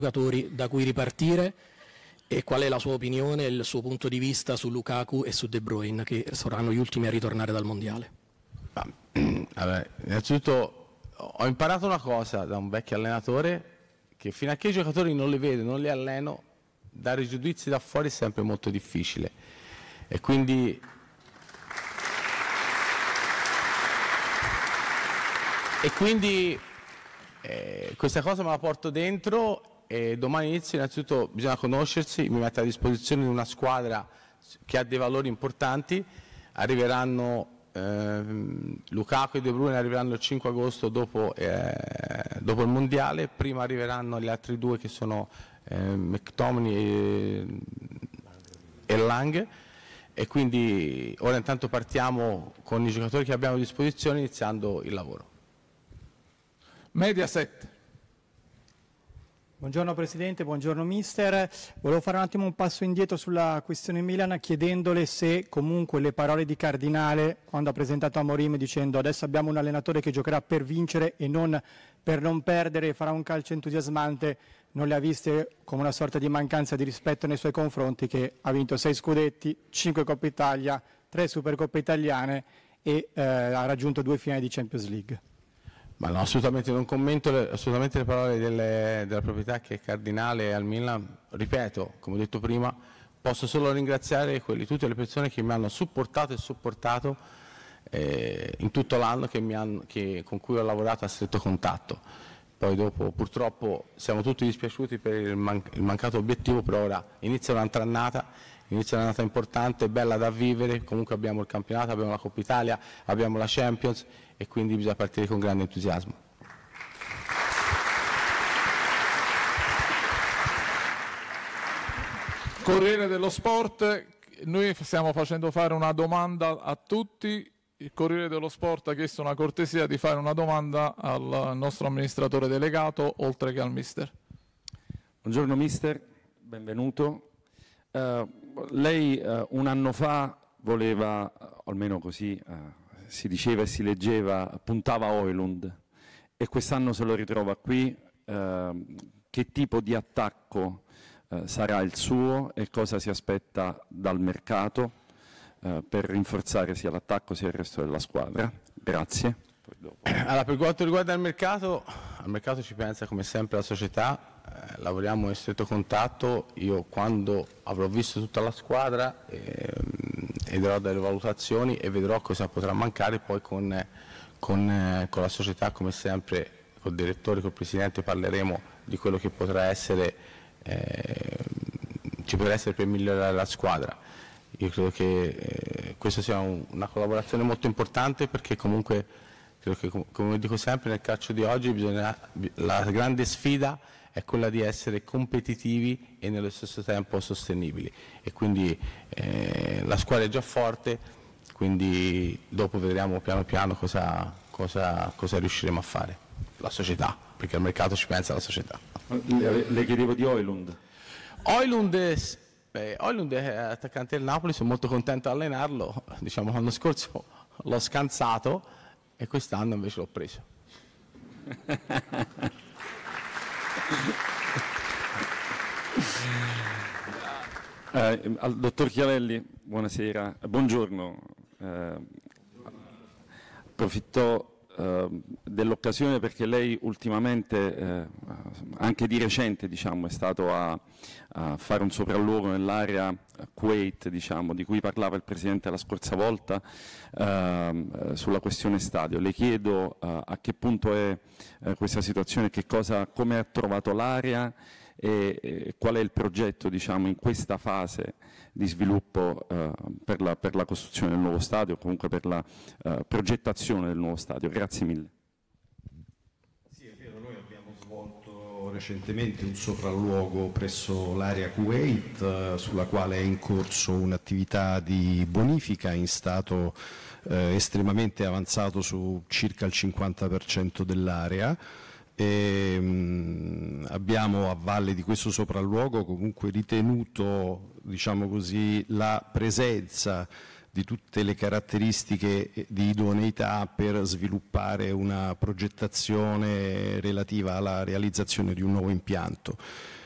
giocatori da cui ripartire e qual è la sua opinione e il suo punto di vista su Lukaku e su De Bruyne, che saranno gli ultimi a ritornare dal mondiale. Allora, innanzitutto ho imparato una cosa da un vecchio allenatore, che fino a che i giocatori non li vedo, non li alleno, dare giudizi da fuori è sempre molto difficile, e quindi questa cosa me la porto dentro, e domani inizio. Innanzitutto bisogna conoscersi, mi metto a disposizione di una squadra che ha dei valori importanti. Arriveranno Lukaku e De Bruyne arriveranno il 5 agosto dopo il mondiale. Prima arriveranno gli altri due, che sono McTominay e Lang, e quindi ora intanto partiamo con i giocatori che abbiamo a disposizione, iniziando il lavoro. Mediaset. Buongiorno Presidente, buongiorno Mister. Volevo fare un attimo un passo indietro sulla questione Milan, chiedendole se comunque le parole di Cardinale quando ha presentato Amorim dicendo adesso abbiamo un allenatore che giocherà per vincere e non per non perdere e farà un calcio entusiasmante, non le ha viste come una sorta di mancanza di rispetto nei suoi confronti, che ha vinto 6 scudetti, 5 Coppa Italia, 3 Supercoppe italiane e ha raggiunto 2 finali di Champions League. Ma no, assolutamente non commento assolutamente le parole della proprietà che è Cardinale al Milan. Ripeto, come ho detto prima, posso solo ringraziare tutte le persone che mi hanno supportato e sopportato in tutto l'anno, con cui ho lavorato a stretto contatto. Poi dopo purtroppo siamo tutti dispiaciuti per il mancato obiettivo, però ora inizia un'altra annata importante, bella da vivere. Comunque abbiamo il campionato, abbiamo la Coppa Italia, abbiamo la Champions, e quindi bisogna partire con grande entusiasmo. Corriere dello Sport, noi stiamo facendo fare una domanda a tutti. Il Corriere dello Sport ha chiesto una cortesia di fare una domanda al nostro amministratore delegato, oltre che al Mister. Buongiorno Mister, benvenuto. Lei un anno fa voleva, almeno così si diceva e si leggeva, puntava a Højlund, e quest'anno se lo ritrova qui. Che tipo di attacco sarà il suo e cosa si aspetta dal mercato per rinforzare sia l'attacco sia il resto della squadra? Grazie. Allora, per quanto riguarda il mercato, al mercato ci pensa come sempre la società, lavoriamo in stretto contatto. Io, quando avrò visto tutta la squadra, darò delle valutazioni e vedrò cosa potrà mancare. Poi con la società, come sempre, col direttore, col presidente, parleremo di quello che potrà essere, ci potrà essere per migliorare la squadra. Io credo che questa sia una collaborazione molto importante, perché comunque credo che, come dico sempre, nel calcio di oggi la grande sfida è quella di essere competitivi e nello stesso tempo sostenibili, e quindi la squadra è già forte, quindi dopo vedremo piano piano cosa riusciremo a fare, la società, perché al mercato ci pensa la società. Le chiedevo di Højlund. Højlund è attaccante del Napoli, sono molto contento di allenarlo. Diciamo, l'anno scorso l'ho scansato e quest'anno invece l'ho preso. Al dottor Chiavelli, buonasera, buongiorno. Approfitto dell'occasione perché lei ultimamente, anche di recente, diciamo, è stato a fare un sopralluogo nell'area Kuwait, diciamo, di cui parlava il Presidente la scorsa volta, sulla questione stadio. Le chiedo a che punto è questa situazione, come ha trovato l'area e qual è il progetto, diciamo, in questa fase di sviluppo per la costruzione del nuovo stadio, o comunque per la progettazione del nuovo stadio. Grazie mille. Sì, è vero, noi abbiamo svolto recentemente un sopralluogo presso l'area Kuwait, sulla quale è in corso un'attività di bonifica in stato estremamente avanzato su circa il 50% dell'area. Abbiamo, a valle di questo sopralluogo, comunque ritenuto, diciamo così, la presenza di tutte le caratteristiche di idoneità per sviluppare una progettazione relativa alla realizzazione di un nuovo impianto.